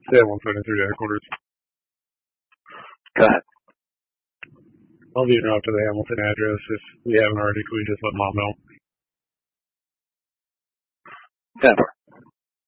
Yeah, 173 headquarters. Go ahead. I'll be out to the Hamilton address. If we haven't already, can we just let Mom know? 10-4.